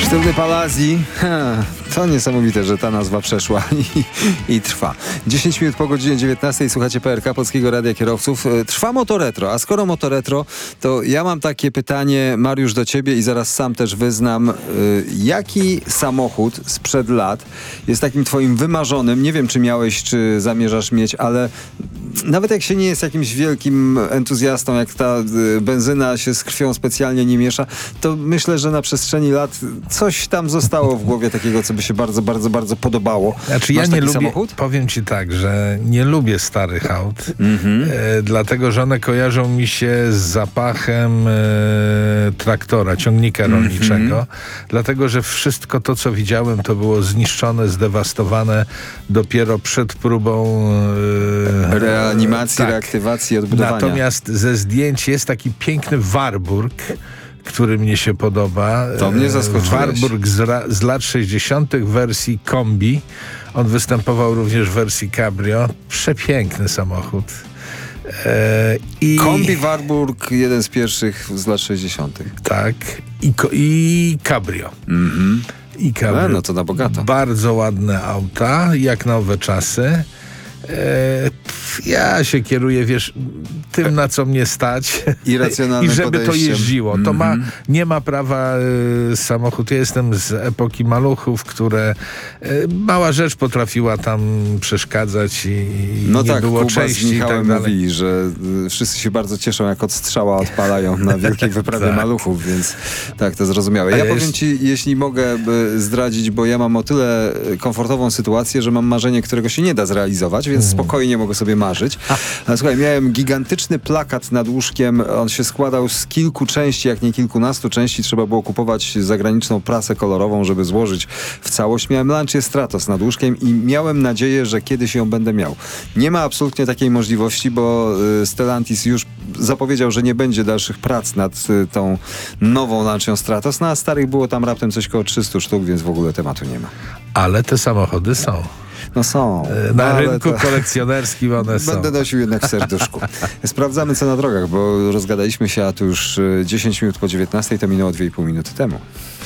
Sztywny Palazzi. To niesamowite, że ta nazwa przeszła i trwa. 10 minut po godzinie 19 słuchacie PRK, Polskiego Radia Kierowców. Trwa Motoretro, a skoro Motoretro, to ja mam takie pytanie, Mariusz, do ciebie i zaraz sam też wyznam. Jaki samochód sprzed lat jest takim twoim wymarzonym? Nie wiem, czy miałeś, czy zamierzasz mieć, ale nawet jak się nie jest jakimś wielkim entuzjastą, jak ta benzyna się z krwią specjalnie nie miesza, to myślę, że na przestrzeni lat coś tam zostało w głowie takiego, co by się bardzo, bardzo, bardzo podobało. Znaczy ja nie lubię, samochód? Powiem ci tak, że nie lubię starych aut, dlatego, że one kojarzą mi się z zapachem traktora, ciągnika rolniczego, dlatego, że wszystko to, co widziałem, to było zniszczone, zdewastowane dopiero przed próbą reanimacji, tak, reaktywacji, odbudowania. Natomiast ze zdjęć jest taki piękny Warburg, który mnie się podoba. To mnie zaskoczyłeś. Warburg z lat 60. w wersji kombi. On występował również w wersji cabrio. Przepiękny samochód. Kombi Warburg, jeden z pierwszych z lat 60. Tak. I cabrio. I cabrio. No to na bogato. Bardzo ładne auta, jak na owe czasy. Ja się kieruję, wiesz, tym, na co mnie stać i żeby podejściem. To jeździło. To nie ma prawa samochód. Ja jestem z epoki maluchów, które mała rzecz potrafiła tam przeszkadzać i no nie tak, było Kuba części z Michałem i tak dalej. mówili, że wszyscy się bardzo cieszą, jak od strzała odpalają na wielkiej wyprawie tak. maluchów, więc tak, to zrozumiałe. Ja powiem ci, jeśli mogę zdradzić, bo ja mam o tyle komfortową sytuację, że mam marzenie, którego się nie da zrealizować, więc spokojnie mogę sobie marzyć. Ale słuchaj, miałem gigantyczny plakat nad łóżkiem. On się składał z kilku części, jak nie kilkunastu części. Trzeba było kupować zagraniczną prasę kolorową, żeby złożyć w całość. Miałem Lancia Stratos nad łóżkiem i miałem nadzieję, że kiedyś ją będę miał. Nie ma absolutnie takiej możliwości, bo Stellantis już zapowiedział, że nie będzie dalszych prac nad tą nową Lancią Stratos. No a starych było tam raptem coś koło 300 sztuk, więc w ogóle tematu nie ma. Ale te samochody są. No są. Na rynku kolekcjonerskim one są. Będę nosił jednak w serduszku. Sprawdzamy, co na drogach, bo rozgadaliśmy się, a tu już 10 minut po 19, to minęło 2,5 minuty temu.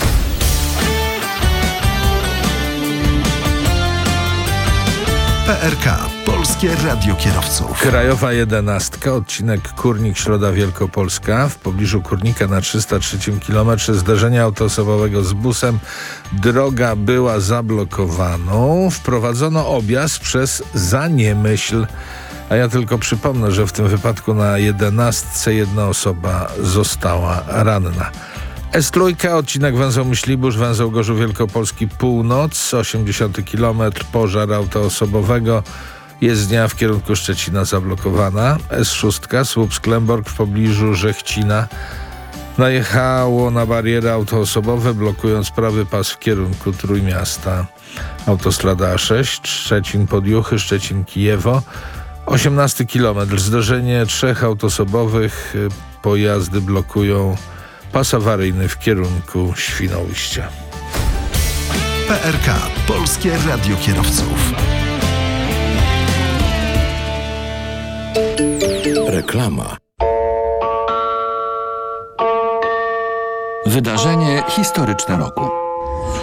PRK, Polskie Radio Kierowców. Krajowa 11, odcinek Kórnik-Środa Wielkopolska. W pobliżu Kórnika na 303 km zdarzenia autoosobowego z busem. Droga była zablokowaną. Wprowadzono objazd przez Zaniemyśl. A ja tylko przypomnę, że w tym wypadku na 11 jedna osoba została ranna. S3, odcinek węzeł Myślibórz, węzeł Gorzów Wielkopolski Północ, 80 km, pożar autoosobowego, jezdnia w kierunku Szczecina zablokowana. S6, Słupsk-Lęborg w pobliżu Żechcina, najechało na bariery autoosobowe, blokując prawy pas w kierunku Trójmiasta. Autostrada A6, Szczecin-Podjuchy, Szczecin-Kijewo, 18 km, zdarzenie 3 autoosobowych, pojazdy blokują pas awaryjny w kierunku Świnoujścia. PRK, Polskie Radio Kierowców. Reklama. Wydarzenie historyczne roku.